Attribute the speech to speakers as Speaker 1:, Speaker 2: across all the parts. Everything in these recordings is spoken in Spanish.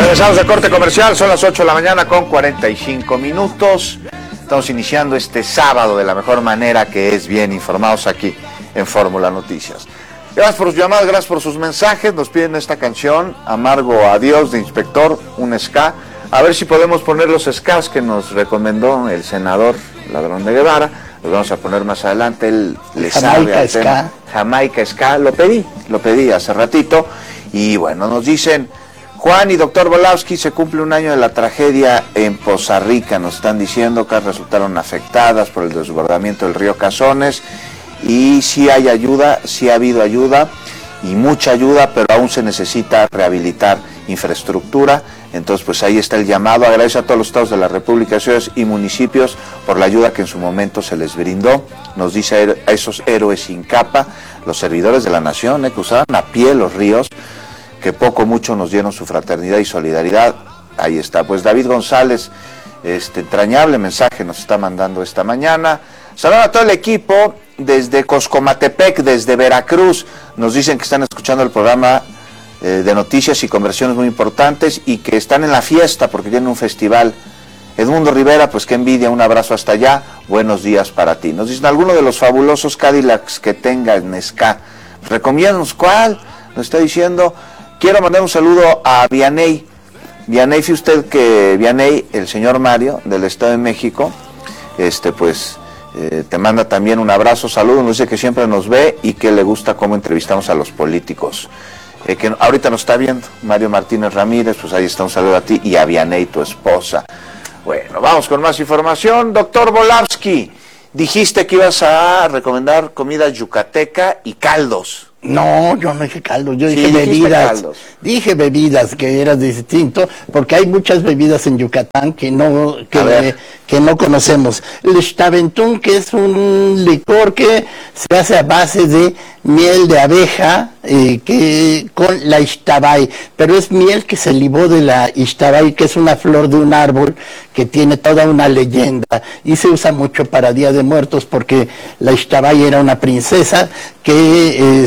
Speaker 1: Regresamos de corte comercial, son las 8 de la mañana con 45 minutos. Estamos iniciando este sábado de la mejor manera, que es bien informados aquí en Fórmula Noticias. Gracias por sus llamadas, gracias por sus mensajes. Nos piden esta canción, Amargo Adiós, de Inspector, un ska. A ver si podemos poner los skas que nos recomendó el senador Ladrón de Guevara. Los vamos a poner más adelante. Él le sabe al tema. Jamaica Ska, lo pedí hace ratito. Y bueno, nos dicen: Juan y doctor Volowski, se cumple un año de la tragedia en Poza Rica. Nos están diciendo que resultaron afectadas por el desbordamiento del río Cazones. Y sí hay ayuda, sí ha habido ayuda y mucha ayuda, pero aún se necesita rehabilitar infraestructura. Entonces, pues ahí está el llamado. Agradece a todos los estados de la República, ciudades y municipios por la ayuda que en su momento se les brindó. Nos dice a esos héroes sin capa, los servidores de la nación, que usaban a pie los ríos, que poco o mucho nos dieron su fraternidad y solidaridad. Ahí está. Pues David González, entrañable mensaje nos está mandando esta mañana. Saludos a todo el equipo desde Coscomatepec, desde Veracruz. Nos dicen que están escuchando el programa de noticias y conversiones muy importantes y que están en la fiesta porque tienen un festival. Edmundo Rivera, pues qué envidia, un abrazo hasta allá. Buenos días para ti. Nos dicen alguno de los fabulosos Cadillacs que tenga en ska. Recomiéndanos cuál. Nos está diciendo. Quiero mandar un saludo a Vianey. Vianey, fíjate usted que Vianey, el señor Mario, del Estado de México, te manda también un abrazo, saludo, nos dice que siempre nos ve y que le gusta cómo entrevistamos a los políticos. Que ahorita nos está viendo, Mario Martínez Ramírez, pues ahí está un saludo a ti y a Vianey, tu esposa. Bueno, vamos con más información. Doctor Volowski, dijiste que ibas a recomendar comida yucateca y caldos.
Speaker 2: No, yo no dije caldo, yo dije bebidas. Dije bebidas, que era distinto, porque hay muchas bebidas en Yucatán que no conocemos. El Xtaventún, que es un licor que se hace a base de miel de abeja, con la ixtabay, pero es miel que se libó de la ixtabay, que es una flor de un árbol que tiene toda una leyenda, y se usa mucho para Día de Muertos, porque la ixtabay era una princesa que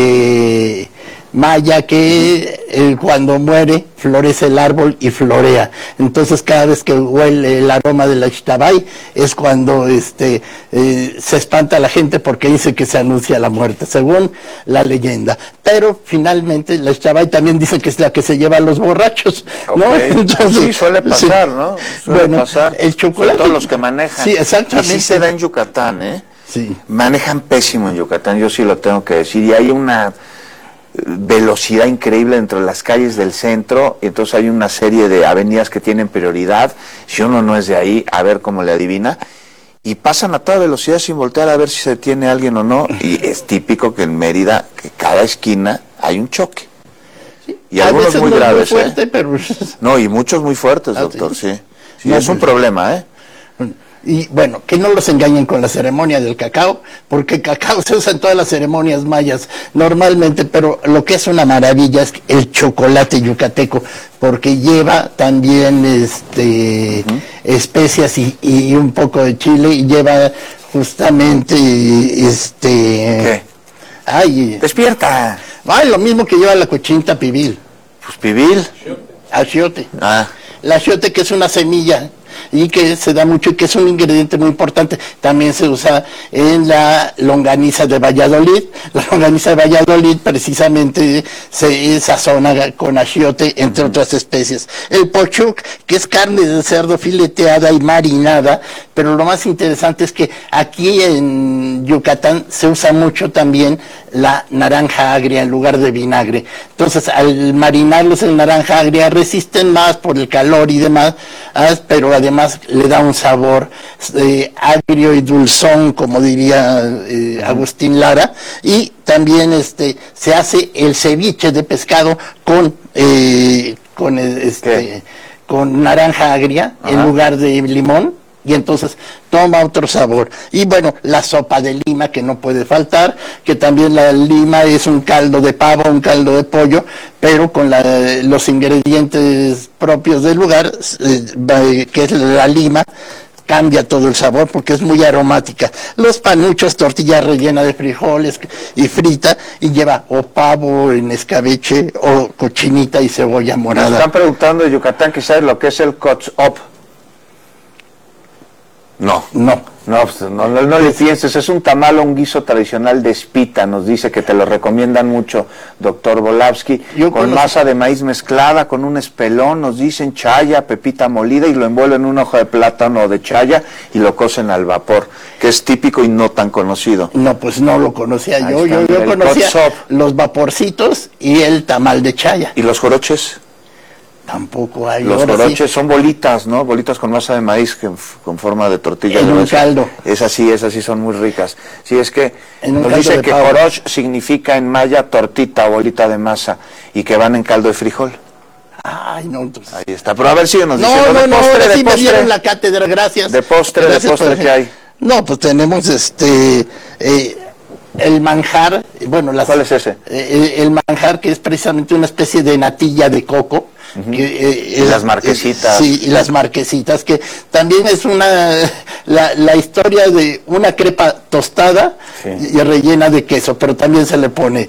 Speaker 2: maya, que cuando muere florece el árbol y florea. Entonces cada vez que huele el aroma de la ixtabay es cuando se espanta la gente, porque dice que se anuncia la muerte, según la leyenda. Pero finalmente la ixtabay también dice que es la que se lleva a los borrachos, ¿no?
Speaker 1: Okay. Entonces, sí, suele pasar, sí, ¿no? Suele pasar.
Speaker 2: El chocolate.
Speaker 1: Todos los que manejan.
Speaker 2: Sí, exactamente.
Speaker 1: Y sí se da en Yucatán, ¿eh?
Speaker 2: Sí.
Speaker 1: Manejan pésimo en Yucatán, yo sí lo tengo que decir, y hay una velocidad increíble dentro de las calles del centro, y entonces hay una serie de avenidas que tienen prioridad. Si uno no es de ahí, a ver cómo le adivina, y pasan a toda velocidad sin voltear a ver si se detiene alguien o no, y es típico que en Mérida, que cada esquina hay un choque. Sí. Y a algunos muy graves, muy fuerte, pero... No, y muchos muy fuertes, doctor, sí. Sí, no, es un problema, ¿eh?
Speaker 2: Y bueno, que no los engañen con la ceremonia del cacao, porque el cacao se usa en todas las ceremonias mayas normalmente, pero lo que es una maravilla es el chocolate yucateco, porque lleva también especias y un poco de chile, y lleva justamente
Speaker 1: ¿Qué?
Speaker 2: Ay,
Speaker 1: despierta.
Speaker 2: Ay, lo mismo que lleva la cochinita pibil.
Speaker 1: Pues pibil.
Speaker 2: Achiote.
Speaker 1: Ah.
Speaker 2: La achiote, que es una semilla y que se da mucho y que es un ingrediente muy importante. También se usa en la longaniza de Valladolid. La longaniza de Valladolid precisamente se sazona con achiote, entre otras especies. El pochuc, que es carne de cerdo fileteada y marinada, pero lo más interesante es que aquí en Yucatán se usa mucho también la naranja agria en lugar de vinagre. Entonces, al marinarlos en naranja agria resisten más por el calor y demás, pero además le da un sabor agrio y dulzón, como diría Agustín Lara. Y también se hace el ceviche de pescado con naranja agria. Ajá. En lugar de limón, y entonces toma otro sabor. Y bueno, la sopa de lima, que no puede faltar, que también la lima es un caldo de pavo, un caldo de pollo, pero con los ingredientes propios del lugar, que es la lima, cambia todo el sabor porque es muy aromática. Los panuchos, tortilla rellena de frijoles y frita, y lleva o pavo en escabeche o cochinita y cebolla
Speaker 1: Nos
Speaker 2: morada.
Speaker 1: están preguntando de Yucatán que sabes lo que es el kotzop. No. No le pienses, es un tamal o un guiso tradicional de espita, nos dice que te lo recomiendan mucho, doctor Volavsky, con masa de maíz mezclada, con un espelón, nos dicen chaya, pepita molida, y lo envuelven en un hoja de plátano de chaya y lo cocen al vapor, que es típico y no tan conocido.
Speaker 2: No, pues no lo conocía yo conocía los vaporcitos y el tamal de chaya.
Speaker 1: ¿Y los joroches?
Speaker 2: Tampoco hay.
Speaker 1: Los joroches son bolitas, ¿no? Bolitas con masa de maíz con forma de tortilla.
Speaker 2: En un caldo.
Speaker 1: Esas sí son muy ricas. Sí, es que nos
Speaker 2: caldo
Speaker 1: dice
Speaker 2: de
Speaker 1: que
Speaker 2: pavo.
Speaker 1: joroch significa en maya tortita o bolita de masa y que van en caldo de frijol.
Speaker 2: Ay, no, entonces.
Speaker 1: Ahí está, pero a ver si nos dice.
Speaker 2: No, ahora sí me dieron la cátedra, gracias.
Speaker 1: De postre, ¿qué hay?
Speaker 2: No, pues tenemos el manjar, bueno,
Speaker 1: ¿cuál es ese?
Speaker 2: El manjar, que es precisamente una especie de natilla de coco.
Speaker 1: Y las marquesitas.
Speaker 2: Sí, y las marquesitas, que también es la historia de una crepa tostada, sí, y rellena de queso, pero también se le pone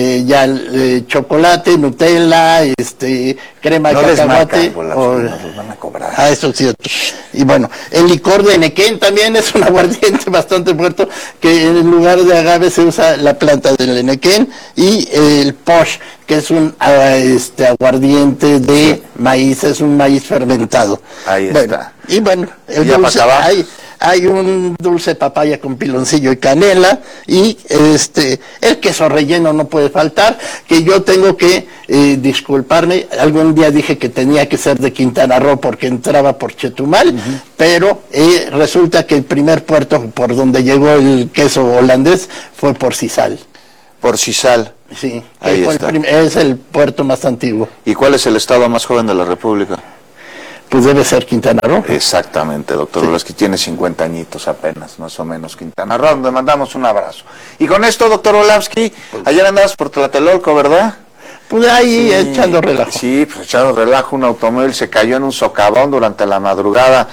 Speaker 2: chocolate, Nutella, crema de cacahuate.
Speaker 1: Nos van a cobrar.
Speaker 2: Ah, eso es cierto. Y bueno, el licor de Nequén también es un aguardiente bastante fuerte, que en lugar de agave se usa la planta del Nequén, y el posh, que es un aguardiente de maíz, es un maíz fermentado.
Speaker 1: Ahí está.
Speaker 2: Y bueno, el dulce, hay un dulce papaya con piloncillo y canela, y el queso relleno no puede faltar, que yo tengo que disculparme, algún día dije que tenía que ser de Quintana Roo porque entraba por Chetumal, pero resulta que el primer puerto por donde llegó el queso holandés fue por Sisal.
Speaker 1: Por Sisal.
Speaker 2: Sí, es el puerto más antiguo.
Speaker 1: ¿Y cuál es el estado más joven de la República?
Speaker 2: Pues debe ser Quintana Roo.
Speaker 1: Exactamente, doctor Volavsky, tiene 50 añitos apenas, más o menos, Quintana Roo, donde mandamos un abrazo. Y con esto, doctor Volavsky, ayer andabas por Tlatelolco, ¿verdad?
Speaker 2: Pues ahí echando relajo.
Speaker 1: Sí, pues echando relajo, un automóvil se cayó en un socavón durante la madrugada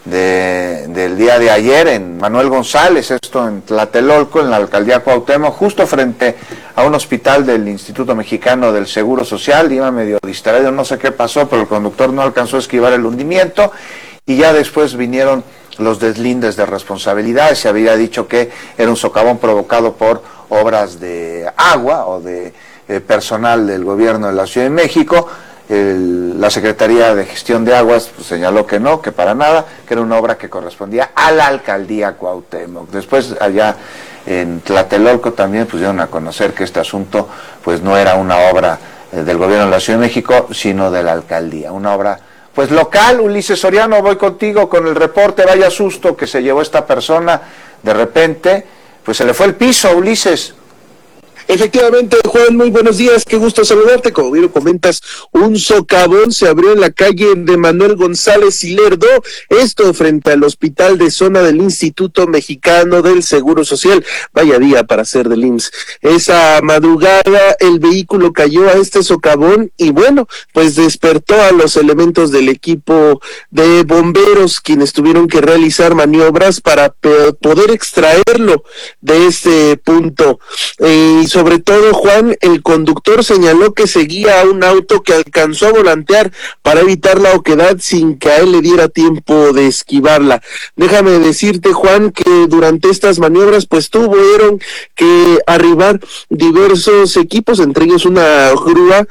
Speaker 1: del día de ayer en Manuel González, esto en Tlatelolco, en la alcaldía Cuauhtémoc, justo frente a un hospital del Instituto Mexicano del Seguro Social. Iba medio distraído, no sé qué pasó, pero el conductor no alcanzó a esquivar el hundimiento, y ya después vinieron los deslindes de responsabilidad. Se había dicho que era un socavón provocado por obras de agua o de personal del gobierno de la Ciudad de México. La Secretaría de Gestión de Aguas pues señaló que no, que para nada, que era una obra que correspondía a la alcaldía Cuauhtémoc. Después allá en Tlatelolco también pues dieron a conocer que este asunto pues no era una obra del gobierno de la Ciudad de México, sino de la alcaldía, una obra pues local. Ulises Soriano, voy contigo con el reporte. Vaya susto que se llevó esta persona, de repente pues se le fue el piso, Ulises.
Speaker 3: Efectivamente, Juan, muy buenos días, qué gusto saludarte. Como bien lo comentas, un socavón se abrió en la calle de Manuel González y Lerdo, esto frente al hospital de zona del Instituto Mexicano del Seguro Social. Vaya día para ser del IMSS. Esa madrugada el vehículo cayó a este socavón y bueno, pues despertó a los elementos del equipo de bomberos, quienes tuvieron que realizar maniobras para poder extraerlo de este punto. Y sobre todo, Juan, el conductor señaló que seguía a un auto que alcanzó a volantear para evitar la oquedad sin que a él le diera tiempo de esquivarla. Déjame decirte, Juan, que durante estas maniobras pues tuvieron que arribar diversos equipos, entre ellos una grúa,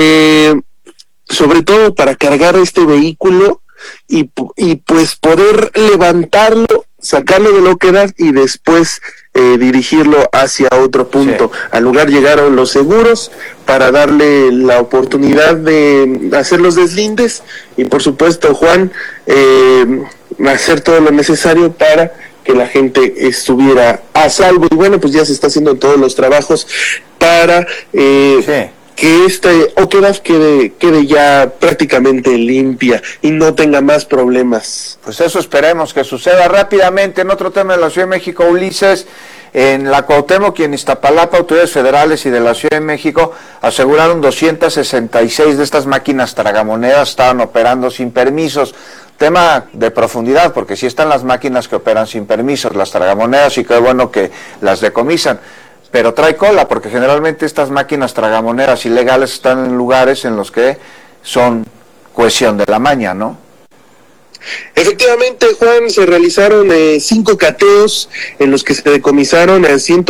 Speaker 3: sobre todo para cargar este vehículo y pues poder levantarlo, sacarlo de la oquedad y después dirigirlo hacia otro punto. Sí. Al lugar llegaron los seguros para darle la oportunidad de hacer los deslindes y por supuesto, Juan, hacer todo lo necesario para que la gente estuviera a salvo. Y bueno, pues ya se está haciendo todos los trabajos para que esta oquedad quede ya prácticamente limpia y no tenga más problemas.
Speaker 1: Pues eso esperemos que suceda rápidamente. En otro tema de la Ciudad de México, Ulises, en la Cuauhtémoc y en Iztapalapa, autoridades federales y de la Ciudad de México aseguraron 266 de estas máquinas tragamonedas estaban operando sin permisos. tema de profundidad, porque sí están las máquinas que operan sin permisos, las tragamonedas, y qué bueno que las decomisan, pero trae cola, porque generalmente estas máquinas tragamonedas ilegales están en lugares en los que son cuestión de la maña, ¿no?
Speaker 3: Efectivamente, Juan, se realizaron 5 cateos en los que se decomisaron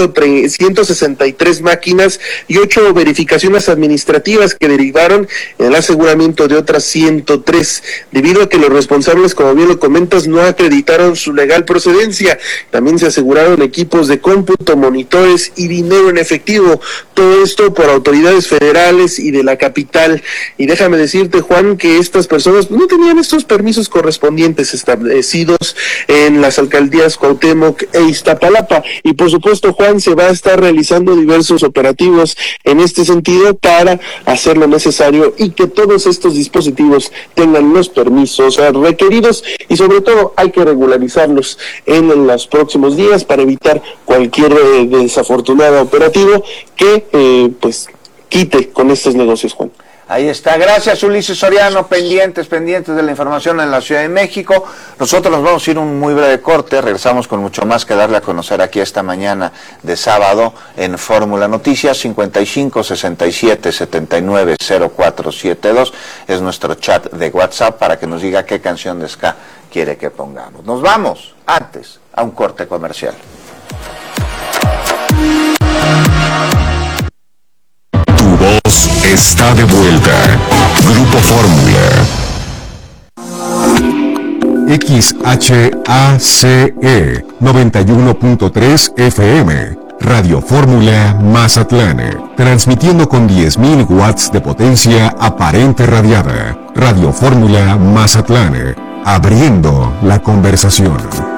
Speaker 3: 163 máquinas y 8 verificaciones administrativas que derivaron en el aseguramiento de otras 103, debido a que los responsables, como bien lo comentas, no acreditaron su legal procedencia. También se aseguraron equipos de cómputo, monitores y dinero en efectivo, todo esto por autoridades federales y de la capital. Y déjame decirte, Juan, que estas personas no tenían estos permisos correspondientes establecidos en las alcaldías Cuauhtémoc e Iztapalapa, y por supuesto, Juan, se va a estar realizando diversos operativos en este sentido para hacer lo necesario y que todos estos dispositivos tengan los permisos requeridos, y sobre todo hay que regularizarlos en los próximos días para evitar cualquier desafortunado operativo que pues quite con estos negocios, Juan.
Speaker 1: Ahí está, gracias Ulises Soriano, pendientes de la información en la Ciudad de México. Nosotros nos vamos a ir un muy breve corte, regresamos con mucho más que darle a conocer aquí esta mañana de sábado en Fórmula Noticias. 55 67 79 0472 es nuestro chat de WhatsApp para que nos diga qué canción de ska quiere que pongamos. Nos vamos antes a un corte comercial.
Speaker 4: Voz está de vuelta. Grupo Fórmula. XHACE 91.3 FM. Radio Fórmula Mazatlán. Transmitiendo con 10.000 watts de potencia aparente radiada. Radio Fórmula Mazatlán. Abriendo la conversación.